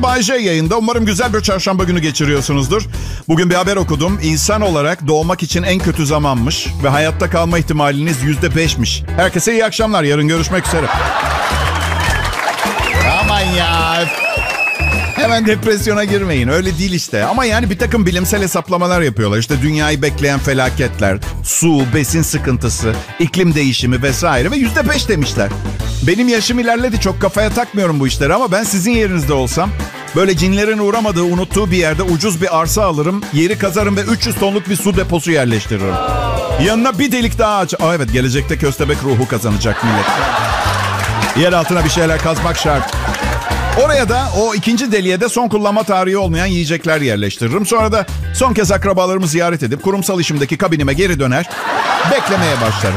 Bay J yayında. Umarım güzel bir çarşamba günü geçiriyorsunuzdur. Bugün bir haber okudum. İnsan olarak doğmak için en kötü zamanmış ve hayatta kalma ihtimaliniz %5'miş. Herkese iyi akşamlar. Yarın görüşmek üzere. Aman ya. Hemen depresyona girmeyin. Öyle değil işte. Ama yani bir takım bilimsel hesaplamalar yapıyorlar. İşte dünyayı bekleyen felaketler, su, besin sıkıntısı, iklim değişimi vesaire ve %5 demişler. Benim yaşım ilerledi. Çok kafaya takmıyorum bu işleri ama ben sizin yerinizde olsam böyle cinlerin uğramadığı, unuttuğu bir yerde ucuz bir arsa alırım, yeri kazarım ve 300 tonluk bir su deposu yerleştiririm. Yanına bir delik daha aç. Evet, gelecekte köstebek ruhu kazanacak millet. Yer altına bir şeyler kazmak şart. Oraya da o ikinci deliğe de son kullanma tarihi olmayan yiyecekler yerleştiririm. Sonra da son kez akrabalarımı ziyaret edip kurumsal işimdeki kabinime geri döner, beklemeye başlarım.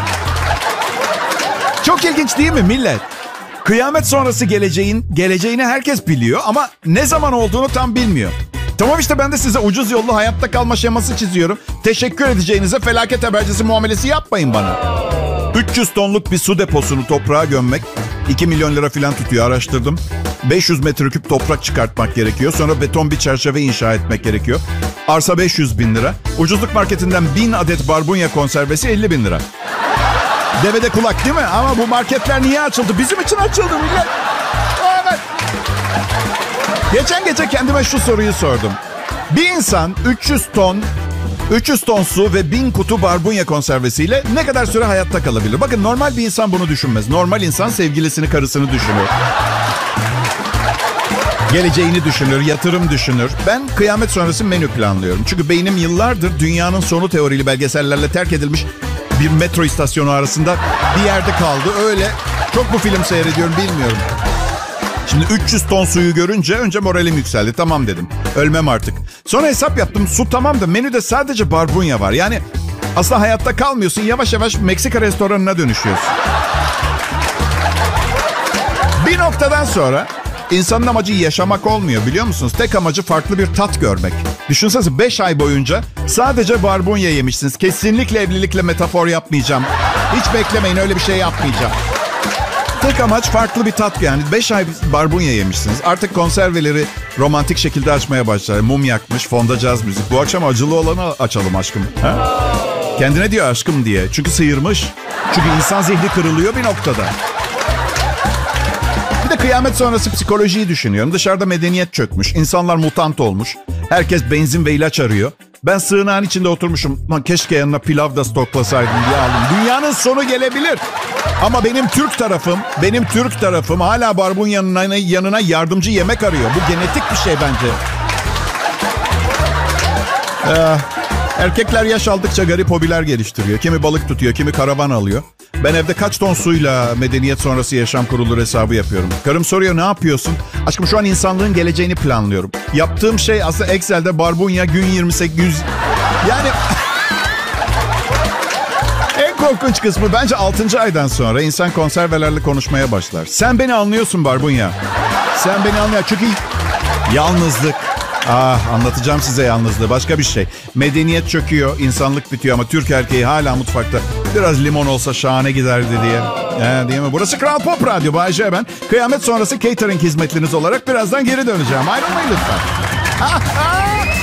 Çok ilginç değil mi millet? Kıyamet sonrası geleceğini herkes biliyor ama ne zaman olduğunu tam bilmiyor. Tamam işte, ben de size ucuz yollu hayatta kalma şeması çiziyorum. Teşekkür edeceğinize felaket habercisi muamelesi yapmayın bana. 300 tonluk bir su deposunu toprağa gömmek 2 milyon lira falan tutuyor, araştırdım. 500 metreküp toprak çıkartmak gerekiyor. Sonra beton bir çerçeve inşa etmek gerekiyor. Arsa 500 bin lira. Ucuzluk marketinden 1000 adet barbunya konservesi 50 bin lira. Devede kulak değil mi? Ama bu marketler niye açıldı? Bizim için açıldı millet. Evet. Geçen gece kendime şu soruyu sordum. Bir insan 300 ton su ve 1000 kutu barbunya konservesiyle ne kadar süre hayatta kalabilir? Bakın, normal bir insan bunu düşünmez. Normal insan sevgilisini, karısını düşünür. Geleceğini düşünür, yatırım düşünür. Ben kıyamet sonrası menü planlıyorum. Çünkü beynim yıllardır dünyanın sonu teorili belgesellerle terk edilmiş bir metro istasyonu arasında bir yerde kaldı. Öyle çok mu film seyrediyorum bilmiyorum. Şimdi 300 ton suyu görünce önce moralim yükseldi. Tamam dedim. Ölmem artık. Sonra hesap yaptım. Su tamam da menüde sadece barbunya var. Yani aslında hayatta kalmıyorsun. Yavaş yavaş Meksika restoranına dönüşüyorsun. Bir noktadan sonra insanın amacı yaşamak olmuyor, biliyor musunuz? Tek amacı farklı bir tat görmek. Düşünsenize 5 ay boyunca sadece barbunya yemişsiniz. Kesinlikle evlilikle metafor yapmayacağım. Hiç beklemeyin, öyle bir şey yapmayacağım. Tek amaç farklı bir tat yani. 5 ay barbunya yemişsiniz. Artık konserveleri romantik şekilde açmaya başlar. Mum yakmış, fonda caz müzik. Bu akşam acılı olanı açalım aşkım. Ha? Kendine diyor aşkım diye. Çünkü sıyırmış. Çünkü insan zihni kırılıyor bir noktada. Bir de kıyamet sonrası psikolojiyi düşünüyorum. Dışarıda medeniyet çökmüş. İnsanlar mutant olmuş. Herkes benzin ve ilaç arıyor. Ben sığınağın içinde oturmuşum. Lan keşke yanına pilav da stoklasaydım diye aldım. Dünyanın sonu gelebilir. Ama benim Türk tarafım hala barbunyanın yanına yardımcı yemek arıyor. Bu genetik bir şey bence. Erkekler yaş aldıkça garip hobiler geliştiriyor. Kimi balık tutuyor, kimi karavan alıyor. Ben evde kaç ton suyla medeniyet sonrası yaşam kurulur hesabı yapıyorum. Karım soruyor, ne yapıyorsun? Aşkım, şu an insanlığın geleceğini planlıyorum. Yaptığım şey aslında Excel'de barbunya gün 28... Yani... En korkunç kısmı bence 6. aydan sonra insan konservelerle konuşmaya başlar. Sen beni anlıyorsun barbunya. Sen beni anlıyorsun. Çünkü yalnızlık. Anlatacağım size yalnızlığı. Başka bir şey. Medeniyet çöküyor, insanlık bitiyor ama Türk erkeği hala mutfakta. Biraz limon olsa şahane giderdi diye. Değil mi? Burası Kral Pop Radyo. Bay J ben. Kıyamet sonrası catering hizmetleriniz olarak birazdan geri döneceğim. Ayrılmayın lütfen.